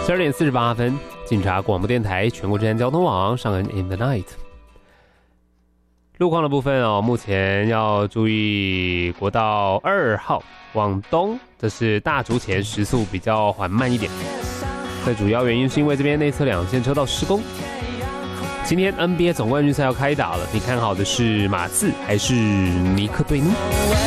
12点48分，警察广播电台全国治安交通网上恩 in the night。路况的部分哦，目前要注意国道2号往东，这是大竹前时速比较缓慢一点。最主要原因是因为这边内侧2线车道施工。今天 NBA 总冠军赛要开打了，你看好的是马刺还是尼克队呢？